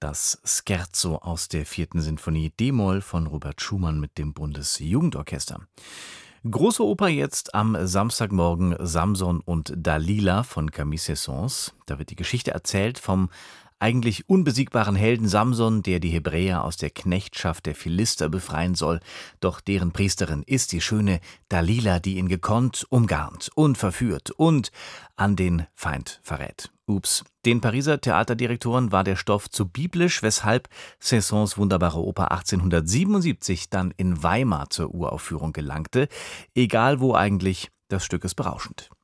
Das Scherzo aus der vierten Sinfonie D-Moll von Robert Schumann mit dem Bundesjugendorchester. Große Oper jetzt am Samstagmorgen Samson und Dalila von Camille Saint-Saëns. Da wird die Geschichte erzählt vom eigentlich unbesiegbaren Helden Samson, der die Hebräer aus der Knechtschaft der Philister befreien soll. Doch deren Priesterin ist die schöne Dalila, die ihn gekonnt, umgarnt und verführt und an den Feind verrät. Ups. Den Pariser Theaterdirektoren war der Stoff zu biblisch, weshalb Saint-Saëns wunderbare Oper 1877 dann in Weimar zur Uraufführung gelangte. Egal wo eigentlich, das Stück ist berauschend.